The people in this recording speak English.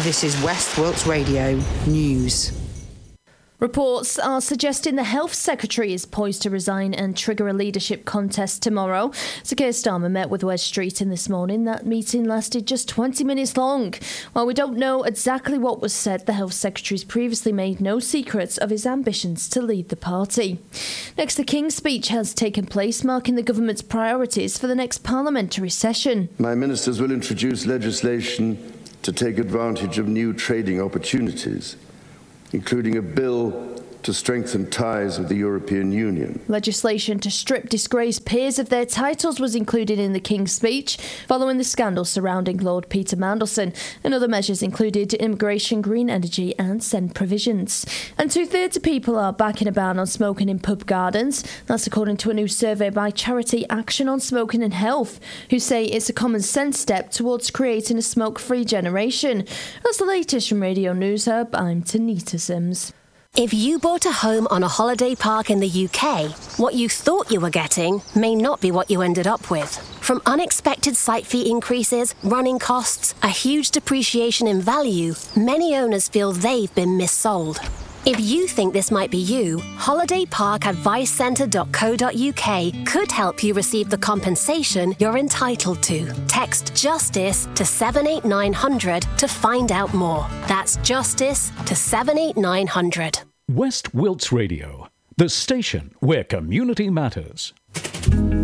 This is West Wilts Radio News. Reports are suggesting the Health Secretary is poised to resign and trigger a leadership contest tomorrow. Sir Keir Starmer met with Wes Streeting this morning. That meeting lasted just 20 minutes long. While we don't know exactly what was said, the Health Secretary's previously made no secrets of his ambitions to lead the party. Next, the King's speech has taken place, marking the government's priorities for the next parliamentary session. My ministers will introduce legislation to take advantage of new trading opportunities, including a bill to strengthen ties with the European Union. Legislation to strip disgraced peers of their titles was included in the King's speech, following the scandal surrounding Lord Peter Mandelson, and other measures included immigration, green energy and SEND provisions. And 2/3 of people are backing a ban on smoking in pub gardens. That's according to a new survey by charity Action on Smoking and Health, who say it's a common sense step towards creating a smoke-free generation. That's the latest from Radio News Hub. I'm Tanita Sims. If you bought a home on a holiday park in the UK, what you thought you were getting may not be what you ended up with. From unexpected site fee increases, running costs, a huge depreciation in value, many owners feel they've been missold. If you think this might be you, holidayparkadvicecentre.co.uk could help you receive the compensation you're entitled to. Text JUSTICE to 78900 to find out more. That's JUSTICE to 78900. West Wilts Radio, the station where community matters.